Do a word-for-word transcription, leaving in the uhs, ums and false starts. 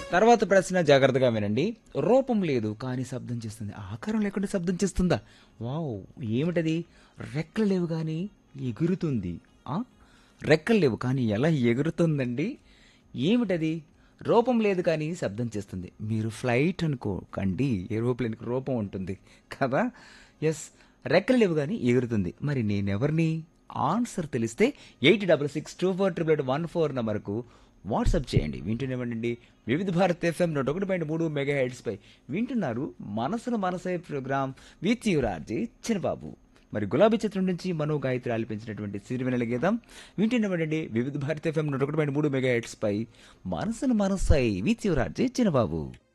తర్వాత ప్రశ్న జాగ్రత్తగా వినండి. రూపం లేదు కానీ శబ్దం చేస్తుంది. ఆకారం లేకుండా శబ్దం చేస్తుందా? వావ్! ఏమిటది? రెక్కలు లేవు గానీ ఎగురుతుంది. ఆ? రెక్కలు లేవు కానీ ఎలా ఎగురుతుందండి? ఏమిటది? రూపం లేదు కానీ శబ్దం చేస్తుంది. మీరు ఫ్లైట్ అనుకోకండి. ఏరోప్లేన్‌కి రూపం ఉంటుంది కదా! యెస్. రెక్కలు లేవు గానీ ఎగురుతుంది. మరి నేనెవరిని? ఆన్సర్ తెలిస్తే eight six six two four eight eight one four నంబర్‌కు వాట్సాప్ చేయండి. వింటూనేవ్వండి వివిధ భారత్ ఎఫ్ఎం నూట ఒకటి పాయింట్ మూడు మెగా హెడ్స్ పై వింటున్నారు మనసును మనసే ప్రోగ్రామ్ విత్ యువరాజీ చిన్నబాబు. మరి గులాబీ చిత్రం నుంచి మనో గాయత్రి ఆలపించినటువంటి సిరివెనెల గీతం వింటూనేవ్వండి వివిధ భారత్ ఎఫ్ఎం నూట ఒకటి పాయింట్ మూడు మెగా హెడ్స్ పై మనసును మనసై విత్ యువరాజీ చిన్నబాబు.